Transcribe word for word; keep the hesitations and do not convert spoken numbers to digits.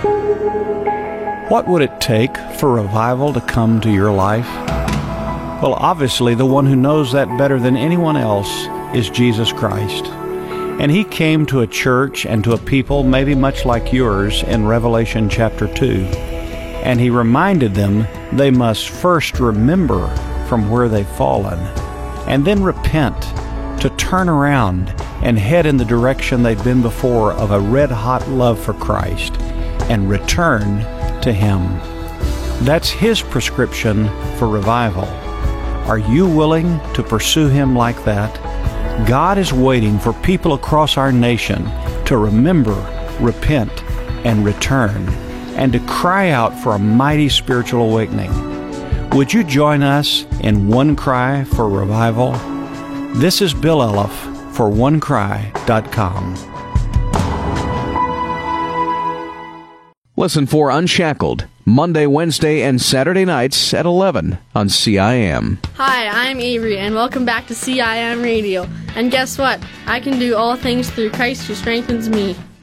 What would it take for revival to come to your life? Well, obviously, the one who knows that better than anyone else is Jesus Christ. And He came to a church and to a people maybe much like yours in Revelation chapter two. And He reminded them they must first remember from where they've fallen, and then repent, to turn around and head in the direction they've been before of a red-hot love for Christ, and return to Him. That's His prescription for revival. Are you willing to pursue Him like that? God is waiting for people across our nation to remember, repent, and return, and to cry out for a mighty spiritual awakening. Would you join us in One Cry for Revival? This is Bill Elliff for one cry dot com. Listen for Unshackled, Monday, Wednesday, and Saturday nights at eleven on C I M. Hi, I'm Avery, and welcome back to C I M Radio. And guess what? I can do all things through Christ who strengthens me.